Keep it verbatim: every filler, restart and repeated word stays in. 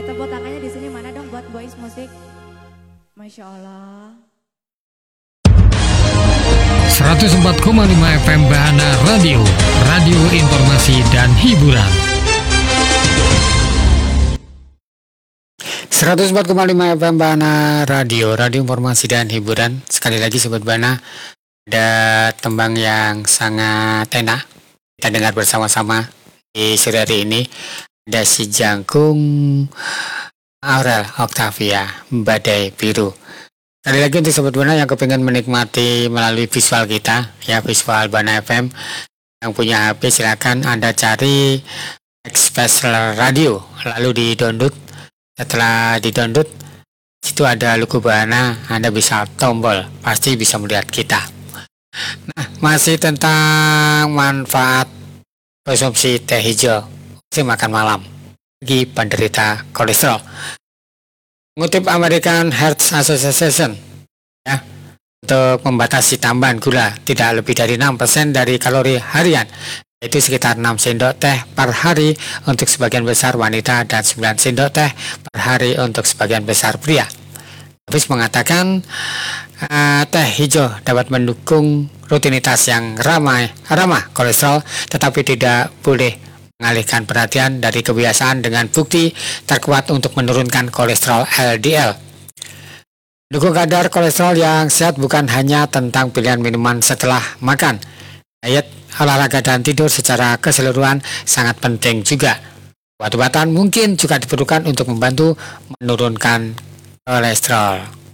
tepuk tangannya di sini mana dong buat Boys Musik. Masya Allah. seratus empat koma lima F M Bahana Radio, radio informasi dan hiburan. seratus empat koma lima F M Bahana Radio, radio informasi dan hiburan. Sekali lagi Sobat Bahana, ada tembang yang sangat enak kita dengar bersama-sama di sore hari ini. Ada si Jangkung, Aurel Octavia, Badai Biru. Sekali lagi untuk Sobat Bahana yang kepingin menikmati melalui visual kita, ya visual Bahana F M, yang punya H P silakan Anda cari X-Special Radio, lalu di download. Setelah di download, situ ada logo Bahana, Anda bisa tombol, pasti bisa melihat kita. Nah, masih tentang manfaat konsumsi teh hijau si makan malam bagi penderita kolesterol. Mengutip American Heart Association, ya, untuk membatasi tambahan gula tidak lebih dari enam persen dari kalori harian, yaitu sekitar enam sendok teh per hari untuk sebagian besar wanita dan sembilan sendok teh per hari untuk sebagian besar pria. Habis mengatakan uh, teh hijau dapat mendukung rutinitas yang ramai ramah kolesterol, tetapi tidak boleh mengalihkan perhatian dari kebiasaan dengan bukti terkuat untuk menurunkan kolesterol L D L. Dukung kadar kolesterol yang sehat bukan hanya tentang pilihan minuman setelah makan. Diet, olahraga dan tidur secara keseluruhan sangat penting juga. Obat-obatan mungkin juga diperlukan untuk membantu menurunkan kolesterol.